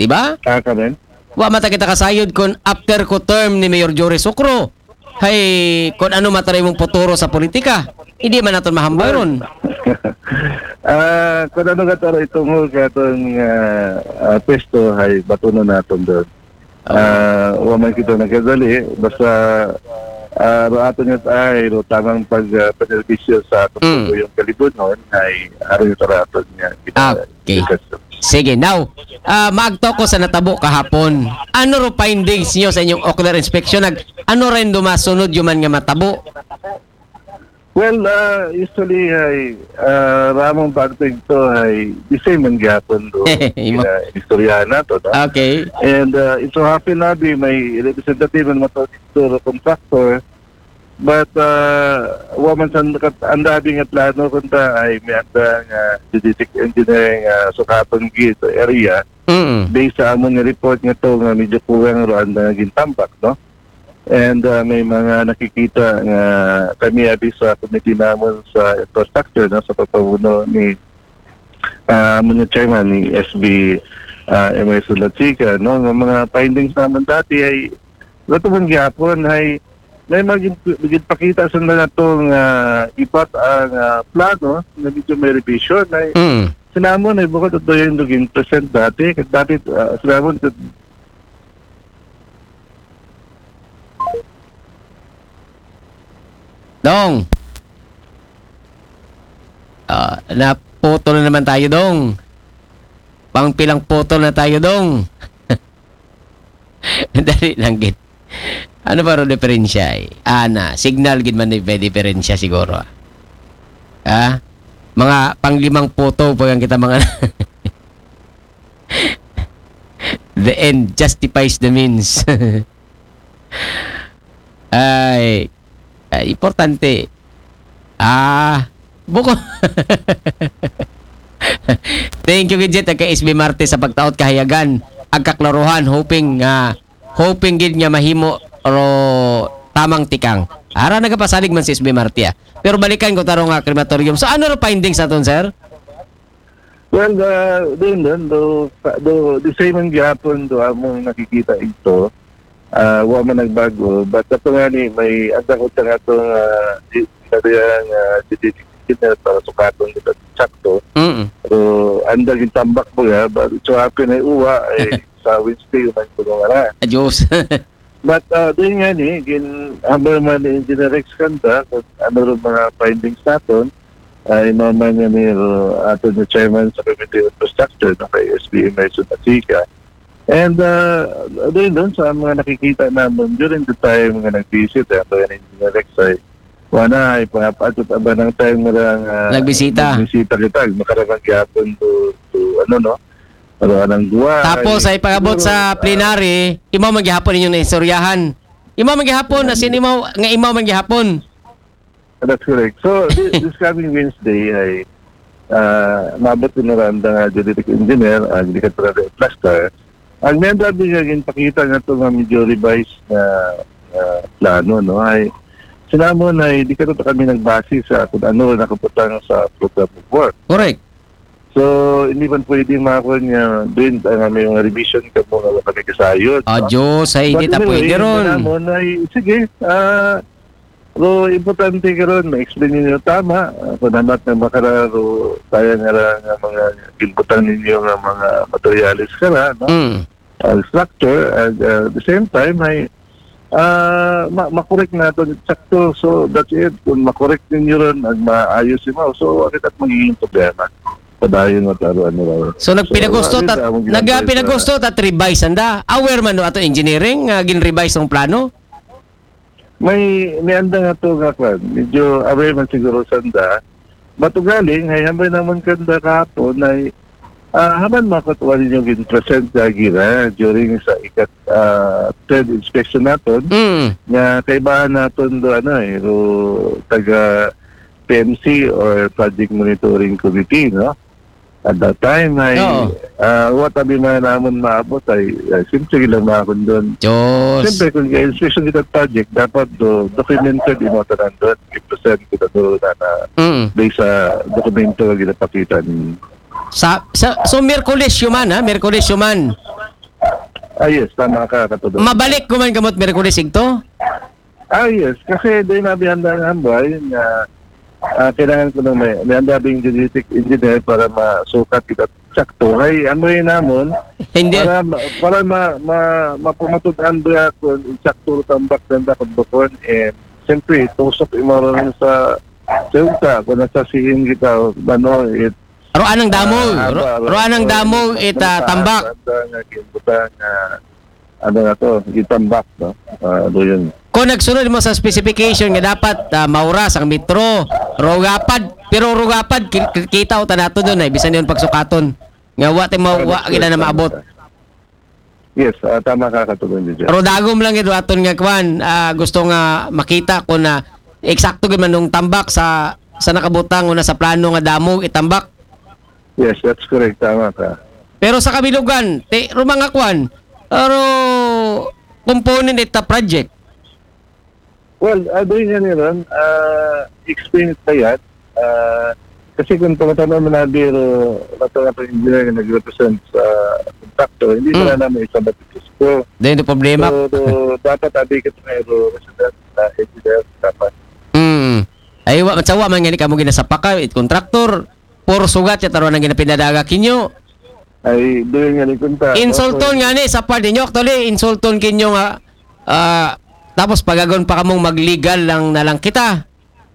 Di ba? Kakanin. Wa mata kita kasayod kung after ko term ni Mayor Jory Socro. Hay, kung ano mataray mong futuro sa politika. Hindi man natin mahambay ron. Ah, kung ano ka taro itong katong uh, uh, pesto ay batuno naton doon. Ah, uh, wa man kita nagkadali basta uh, ro ato niya ay ro tamang pag uh, pagservisyo sa ato mm. yung kalibunon ay aro yung taraton niya. Kita, okay. Kita, sige, now, uh, maagto ko sa natabo kahapon. Ano ro findings niyo sa inyong ocular inspection? Nag, ano rin dumasunod yung man nga matabo? Well, uh, usually ay uh, ramong bagtag to ay the same man gyapon do. Istorya na to. No? Okay. And uh, it so happen na di may representative man mato dito contractor. But uh, waman sa andabi nga plano kunta ay may anda nga genetic engineering uh, sukatong gito area. Mm-hmm. Based sa amon nga report nga to nga medyo kuwang ro anda gintambak, no? And uh, may mga nakikita nga kami abi sa committee namon sa infrastructure no, sa papamuno ni uh, amon nga chairman ni S B uh, M S Lachica, no? Nga mga findings naman dati ay lato man gyapon ay may maging pakita sa na itong uh, ipat ang uh, plano na medyo may revision ay mm. sinamon ay bukod ito yung naging present dati kasi dati uh, sinamon Dong uh, naputol na naman tayo Dong pang pilang putol na tayo Dong dali lang git. Ano ba ro diferensya eh? Ana, signal gid man may diferensya siguro. Ah? Mga panglimang photo pag kita mga the end justifies the means. ay, ay importante. Ah, buko. Thank you Gidget kay S B Marte sa pagtaot kahayagan ag kaklaruhan hoping nga uh, hoping gid nga mahimo ro tamang tikang. Ara nagapasalig man si S B Martia. Pero balikan ko tarong nga crematorium. So ano ro findings aton sir? Well, uh, din din do, do the same ang gyapon do among nakikita ito. Uh, wa man nagbago but ato nga ni may agda ko nga atong uh, kadayang uh, dedicated para sukaton dito sakto. Mm. So anda gid tambak po ya but so happen ay uwa ay sa Wednesday man ko nga. Adios. But uh, doon nga ni, gin, humble man ni Engineer Rex Kanda, kung ano rin mga findings natin, ay uh, naman nga ni uh, ato na chairman sa Committee on Infrastructure na kay S B M Emerson Achica. And uh, doon doon sa mga nakikita naman during the time nga nag-visit, eh, ito yan Engineer Rex ay wana ay pangapatot aba ng time nga lang uh, nagbisita. Nagbisita kita, makaramang gyapon to, to ano no, ng duwa. Tapos ay pagabot sa plenary, imaw maghihapon ninyo na istoryahan. Imaw maghihapon, as in imaw, nga imaw maghihapon. That's correct. So, this, this coming Wednesday ay uh, mabot din na randa nga genetic engineer, ang uh, Dikatrada Plaster. Ang menda din nga pakita nga ito nga medyo revised na uh, plano, no? Ay sinamon ay di ka ito kami nagbase sa kung ano nakaputang sa program of work. Correct. So, hindi man pwede makakuha niya din ang may mga revision ka mo nga kami kasayod. Ah, Diyos, ay hindi ta pwede ron. But anyway, sige, ah, so, importante ka ron, ma-explain ninyo tama, uh, kung namat na makararo, tayo nga lang nga mga inputan ninyo nga mga materialis ka na, no? Mm. Uh, structure, and uh, at the same time, ay uh, ma- makorek na ito sakto. So, that's it. Kung makorek ninyo ron, at maayos mo, so, agad at magiging problema. Padayon mo taro ano raw. So nagpinagusto tat nagpinagusto tat revise anda. Aware man do ato engineering uh, gin-revise ang plano. May may anda nga to nga kwan. Medyo aware man siguro sanda. Matugaling ay hambay naman kanda kahapon ay uh, haman makatuwa ninyo gin-present gira during sa ikat uh, third inspection naton. Mm. Nga kaibahan naton do ano eh ro taga P M C or Project Monitoring Committee, no? At that time ay no. uh, what abi man namon maabot ay uh, simple lang makon doon. Diyos. Siyempre kung inspection kita project dapat do documented imo tanan doon i-present kita doon na, na mm. based sa dokumento nga ginapakita ni sa, sa so Miyerkules yuman ha Miyerkules yuman Ah, yes, tama ka, Katudo. Mabalik ko man kamot Merkulis igto? Ah, yes. Kasi doon nabi handa ng hambay na uh, kailangan ko na may, may handa bing genetic engineer para masukat kita sakto. Ay, ano yun namon? Hindi. Para, ma- para ma, ma, mapumatudan ba kung sakto tambak ganda kung bukon. And siyempre, tusok imaron sa siyunta. Kung nasa sihin kita, ano, it Roan ang damo, ro- roan ang damo ita tambak. Butang, uh, ano na to, itambak, no? Uh, ano yun. Kung nagsunod mo sa specification nga dapat uh, mauras ang metro, rugapad, pero rugapad ki- kita o tanato doon ay bisan yun pagsukaton. Nga wa tay mawa gina na maabot. Yes, uh, tama ka katulong dito. Pero dagom lang ito aton nga kwan, uh, gusto nga makita ko na eksakto gyud man nung tambak sa sa nakabutang una sa plano nga damo itambak. Yes, that's correct. Tama ka. Pero sa kabilugan, te, rumang akwan, pero component ita project. Well, uh, doon yan yun, uh, experience na yan. Uh, kasi kung pagkatama mo na biro, nato na engineer na nag-represent sa contractor, hindi mm. na namin isang batis ko. Dahil ito problema. So, do, dapat abi ka ito resident na engineer dapat. Hmm. Ay, wa, matsawa man nga ni kamo ginasapaka, it contractor, puro sugat ya taruan ang ginapinadaga kinyo. Ay doon nga ni kunta. Insulton nga ni sa part ninyo actually insulton kinyo nga uh, tapos pagagon pa kamong magligal lang na lang kita.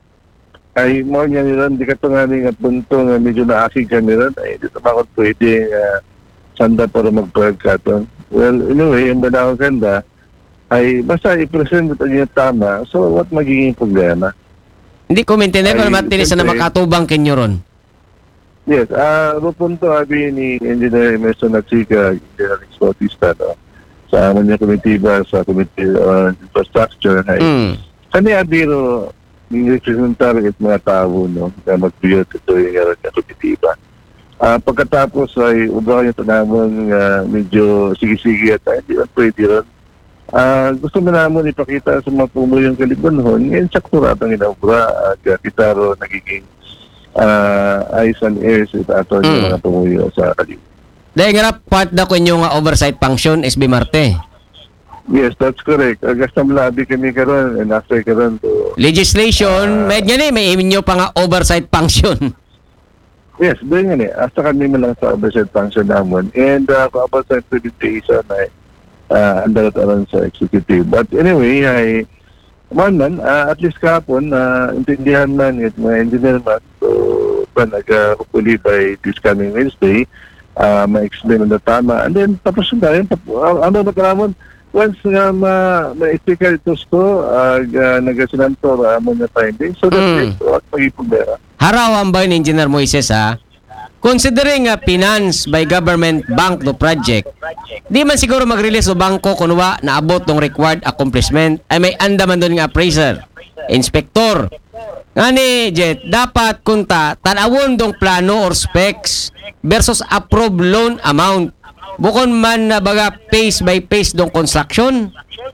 Ay mo nga nilan di ka to nga ni nga punto nga medyo naakig ka nilan ay dito ba ko pwede uh, sanda para magpagkaton. Well anyway yung badaw kanda ay basta i-present ito niya tama so what magiging problema? Hindi ko maintindihan kung matinis na makatubang kinyo ron. Yes, ah, uh, punto abi ni Engineer Emerson Natsiga, Engineering Bautista, no? Sa amin niya komitiba sa Committee on Infrastructure. Mm. Kani abiro ni representar it mga tao, no? Na mag-build ito yung uh, komitiba. Ah, uh, pagkatapos ay ubaw yung tanamon uh, medyo sige-sige at hindi lang pwede ron. Ah, uh, gusto mo naman ipakita sa mga puno yung kalibanhon, ngayon sakturatang inaubra at uh, kita ro nagiging uh, eyes and ears ito ato mm. yung mga tumuyo sa kalib. Dahil nga part na ko inyong uh, oversight function, S B Marte. Yes, that's correct. Agas na malabi kami karon and after karon to... Legislation, uh, may ganyan eh, may inyo pa nga oversight function. Yes, doon nga eh. Hasta kami man lang sa oversight function naman. And uh, oversight presentation ay uh, andarat aron sa executive. But anyway, ay man man, uh, at least kahapon, uh, intindihan man it mga engineer man. So, pa nag-hopefully by this coming Wednesday, uh, ma-explain na tama. And then, tapos na rin. Uh, ano na karamon, once nga ma ma-speaker ito ko, uh, uh, nag-sinantor uh, mo na finding. So, that's mm. it. So, pag-ipundera. Harawan ba ni Engineer Moises, ha? Considering uh, finance by government bank to project, di man siguro mag-release o bangko kunwa na abot ng required accomplishment ay may andaman doon ng appraiser, inspector. Ngani, Jet, dapat kunta tanawon dong plano or specs versus approved loan amount. Bukon man na baga phase by phase dong construction.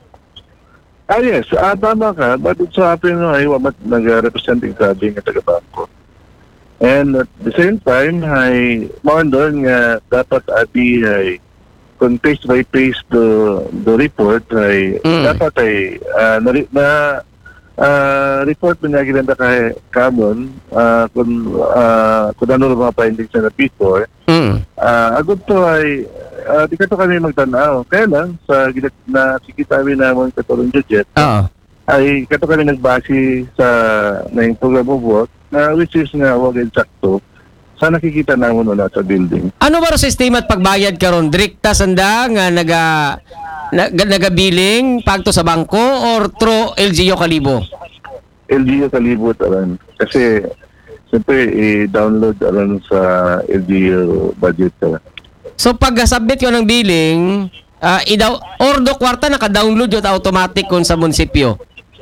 Ah, yes. Ah, tama ka. But it's happening no, ay wamat nag-representing sabi nga taga-bangko. And at the same time, ay mga doon nga dapat abi ay kung phase by phase the, the report ay mm. dapat ay uh, na, na uh, report mo na ginanda kay Camon uh, kung, uh, kung ano mga findings na before. Mm. Uh, agad to ay uh, di ka to kami magtanaw. Kaya lang, sa na sikitabi naman katulong budget, uh-huh. ay kato kami nagbase sa na yung program of work na which is nga wag eksakto sa nakikita naman wala sa building. Ano ba ro sistema at pagbayad karon? Direkta sanda nga naga naga, naga-billing pagto sa bangko or through L G U Kalibo? L G U Kalibo taran. Kasi siyempre i-download aron sa L G U budget taran. So pag submit ko ng billing, uh, idaw ordo kwarta naka-download yun automatic kun sa munisipyo.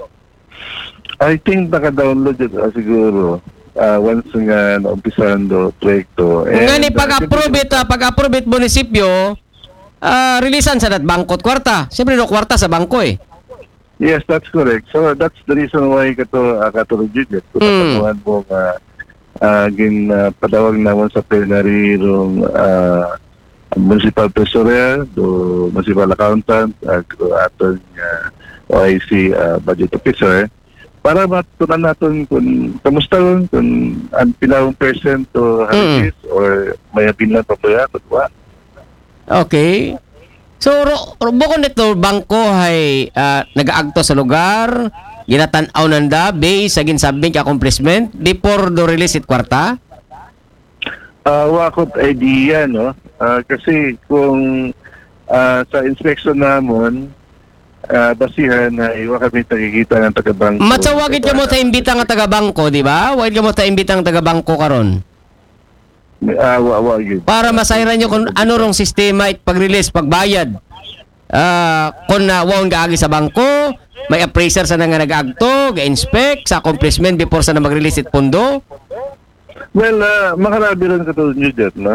I think naka-download yun uh, siguro uh, once nga naumpisahan do proyekto. Nga ni pag-approve it, uh, pag-approve it munisipyo, uh, releasean sa dat bangkot kwarta. Siyempre no kwarta sa bangko eh. Yes, that's correct. So that's the reason why kato uh, katulog yun. Kung mm. mo nga uh, gin uh, padawag naman sa plenary rong uh, municipal treasurer, do municipal accountant, ag do aton uh, O I C uh, budget officer para matunan natin kung kamusta ron, kung ang pilawang percent to halitis mm. or may pinlan pa ba kung wa. Okay. So, ro, ro bukod nito, bangko ay uh, nag-aagto sa lugar, ginatanaw nanda, base, agin sabing accomplishment, before do release it kwarta? Uh, wakot idea, no? Uh, kasi kung uh, sa inspection namon, Uh, basihan na iwa kami nakikita ng taga-bangko. Matsawagin ka mo sa imbita ng taga-bangko, di ba? Wagin ka mo sa imbita ng taga-bangko karon. Uh, wa, wa, yun. Para masayran nyo kung ano rong sistema it pag-release, pagbayad. Uh, kung na uh, gaagi sa bangko, may appraiser sa nga nag-agto, ga-inspect, sa accomplishment before sa na mag-release it pundo. Well, uh, makarabi rin katulad nyo dyan, no?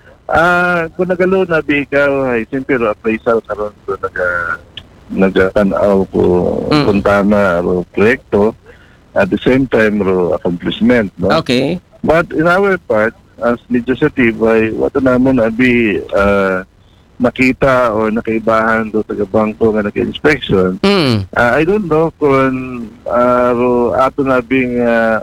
Uh, kung nagalo na ikaw, ay siyempre appraisal karon kung naga nagkatanaw ko mm. kung tama o proyekto, at the same time ro accomplishment, no? Okay. But in our part as legislative ay wato namon abi uh, nakita o nakaibahan do taga bangko nga nag-inspection. Mm. uh, I don't know kung uh, ro ato nabing uh,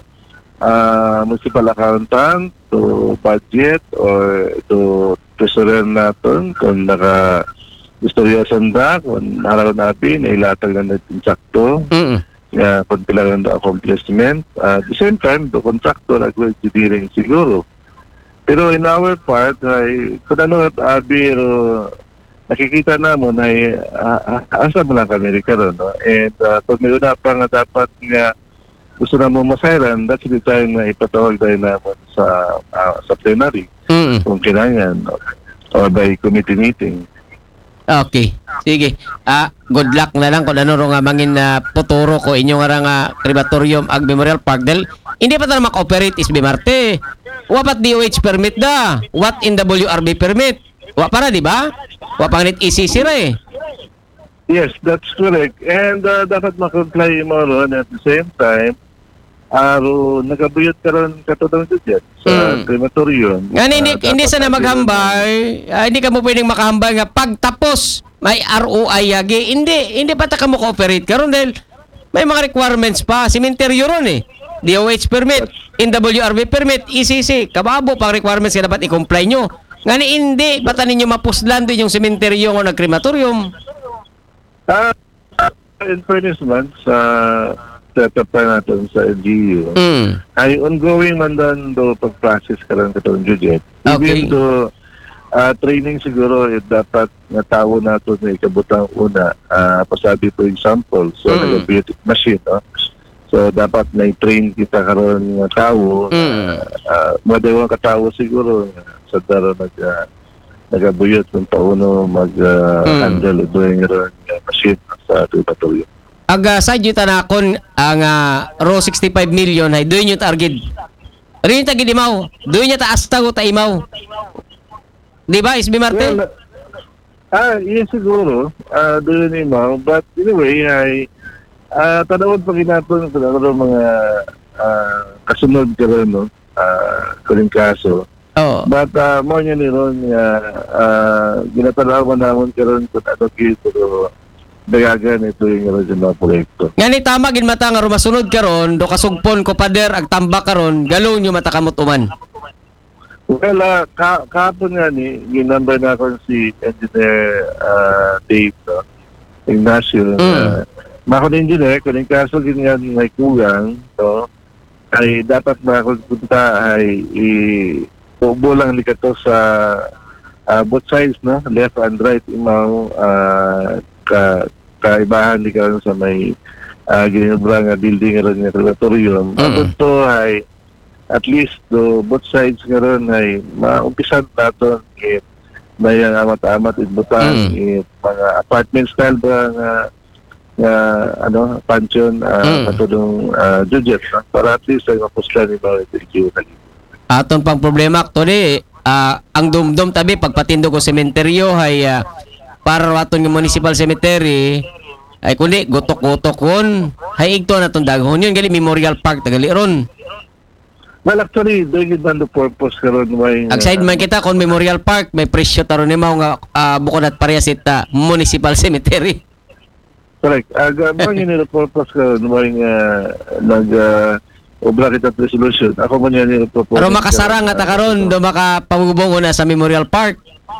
uh, municipal accountant to budget or to treasurer naton kung naka istorya sanda, kung naraw natin, ay latag na natin sakto. Mm-hmm. Uh, kung kailangan na accomplishment. Uh, at the same time, the contractor nag-engineering siguro. Pero in our part, ay, kung ano at abiro, nakikita naman ay uh, asa mo lang kami karon, no? And uh, kung may una pa nga dapat nga gusto na mo masairan, that's the time na ipatawag tayo naman sa, uh, sa plenary. Mm-hmm. Kung kailangan, no? Or by committee meeting. Okay. Sige. Ah, good luck na lang kung ano ro nga mangin na uh, puturo ko inyo nga nga crematorium ag Memorial Park del. Hindi pa ta mak-operate is Bimarte. Wa pat D O H permit da. What in W R B permit? Wa para di ba? Wa pang net E C C ra eh. Yes, that's correct. And uh, dapat ma-comply mo ron at the same time aro nagabuyot karon katudang dyan sa mm. crematorium. Nga hindi, uh, hindi sa na maghambay, uh, hindi ka mo pwedeng makahambay nga pagtapos may R O I yagi. Hindi, hindi pa ta ka mo cooperate karon dahil may mga requirements pa. Cementerio ron eh. D O H permit, N W R B permit, E C C. Kababo pang requirements nga dapat i-comply nyo. Nga ni hindi, bata ninyo mapuslan doon yung cementerio o nag-crematorium. Ah, uh, in fairness man, sa setup pa natin sa L G U, mm. ay ongoing man doon do pag-process ka lang katong Jujet. Okay. Even do uh, training siguro, eh, dapat na tao nato na ikabutang una, uh, pasabi po example, so mm. nag-biotic machine, no? So dapat na i-train kita karon nga tao, mm. uh, uh, madawang katawo siguro, sa daro nag uh, nagabuyot kung pauno mag-handle uh, mm. doon nga machine sa crematorium. Aga sa juta na kon ang uh, raw sixty-five million ay doon yung target. Rin ta gid imaw. Doon niya ta asta ko ta imaw. Di ba, Isbi Marte? Well, ah, yes siguro. Ah, uh, doon imaw, but anyway ay ah uh, tanawon pa ginaton sa mga uh, kasunod karon, no. Ah, uh, kuning kaso. Oh. But uh, mo niya ni ron nga uh, ginatanaw namon karon kung ano gito dayagan ito yung original proyekto. Nga ni tama gin mata nga rumasunod karon do kasugpon ko pader ag tambak karon galon nyo mata kamot uman. Well, uh, ka kahapon nga ni ginumber na ako si Engineer uh, Dave, no? Ignacio. Mm. Uh, Makon engineer, kung yung kaso gin nga may kulang, no? Ay dapat makapunta ay i-tubo lang likato sa uh, both sides, no? Left and right, imaw uh, ka kaibahan di karon sa may uh, ginubra nga building ron nga crematorium. Mm. Ito ay at least do both sides karon ay maumpisan naton it may amat-amat ibutang mm. it mga apartment style ba nga nga ano pension uh, mm. katulong uh, Jujet, no? Para at least ay mapuslan ni mga ito aton pang problema actually uh, ang dumdum tabi pagpatindo ko sementeryo ay uh, para waton ng municipal cemetery ay kundi gotok-gotok kon hay igto na tong daghon yun gali Memorial Park tagali ron. Well, actually, doon yun man the purpose karon may Agside man kita kung Memorial Park, may presyo taron ni mao nga uh, bukod at parehas ita Municipal Cemetery. Correct. Aga mo yun yung purpose karon may uh, nag uh, obra kita resolution. Ako man yan yung propose. Pero makasarang at karon do makapamubong na sa Memorial Park.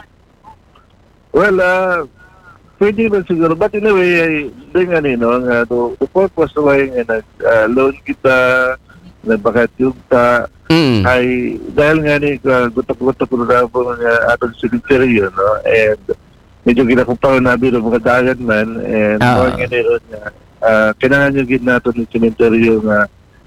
Well, uh, pwede ba siguro. But in a way, doon nga nino, nga to, the purpose why nga nag-loan kita, nagbakat-tube ta, mm. ay dahil nga ni uh, gutok-gutok ko na po nga atong cemetery yun, no? And medyo ginakumpaw na biro mga dagat man, and uh. uh, nga nino nga, uh, kailangan yung gid nato ng cemetery nga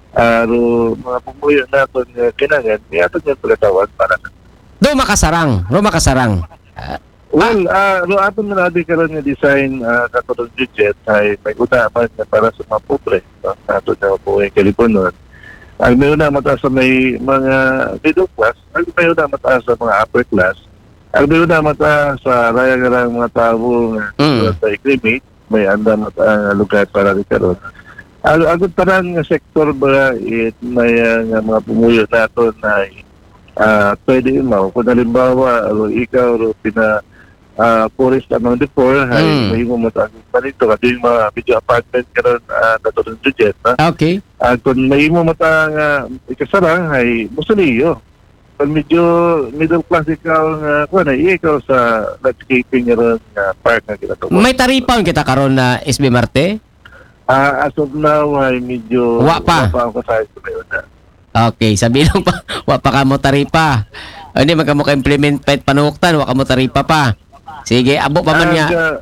aro mga pumuyo nato nga kailangan, may atong nga pagkatawag para do makasarang, do makasarang. Uh, Well, uh, ro aton na natin karon nga design uh, katulong budget ay may utapan na para sa mga pobre. No? Ato na po yung Kalipunon. Ang may una mataas sa may mga middle class, ang may una mataas sa mga upper class, ang may una mataas sa raya-rayang mga tao nga mm. sa economy, may anda mataas lugar para rin karon. Ang agad parang nga sektor ba, it may uh, mga pumuyo nato na uh, pwede imaw. Kung halimbawa, ro ikaw, ro pina Uh, forest among the poor, mm. ay may mo matagin pa nito kasi yung mga video apartment karon uh, natulong sa jet, ha? Okay. Uh, kung may mo matang uh, ikasarang, ay musuliyo. Kung medyo middle class ikaw, uh, kung na ikaw sa landscaping karon uh, park na kinatuwa. May taripaon kita karon na S B Marte? Uh, as of now, ay medyo wa pa. Wa pa ako sa ito na. Okay, sabihin pa, wa pa ka mo taripa. Hindi, magka mo ka-implement pa panuktan, wa ka mo taripa pa. Sige, abo pa man nga. Uh,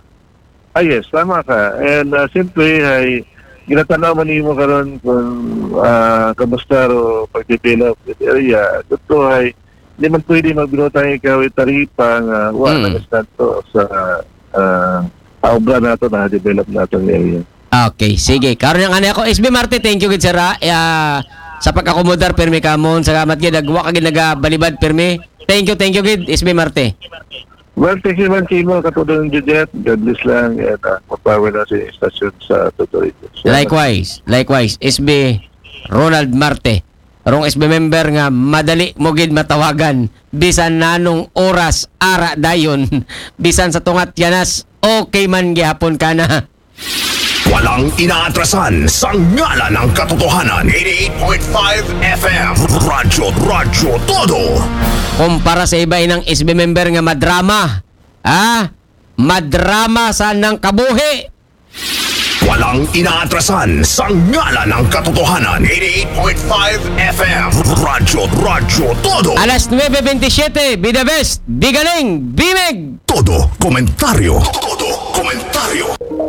ah, yes, tama ka. And uh, simply, ay ginatanaw man mo karon kung uh, kamusta ro pag-develop this area. Ito ay hindi man pwede magbinutang ikaw itaripa nga wala mm. na to sa uh, obra nato na develop nato ng area. Okay, sige. Karon yang ani ako S B Marte, thank you gid sir. Uh, sa pag-akomodar permi kamon. Salamat gid nagwa ka gid nagabalibad permi. Thank you, thank you gid S B Marte. Well, thank you man Kimo, katulong ng Jet. God bless lang at uh, mapower na sa istasyon sa Totorito. So, likewise, likewise, S B Ronald Marte. Rong S B member nga madali mo gid matawagan bisan nanong oras ara dayon bisan sa tungat yanas okay man gihapon kana. Walang inaatrasan sa ngala ng katotohanan. eighty-eight point five F M Radyo, Radyo Todo. Kumpara sa iba inang S B member nga madrama. Ah, madrama sa nang kabuhi. Walang inaatrasan sa ngala ng katotohanan. eighty-eight point five F M Radyo, Radyo Todo. Alas nueve veintisiete, be the best, be galing, bimig. Todo komentaryo. Todo komentaryo.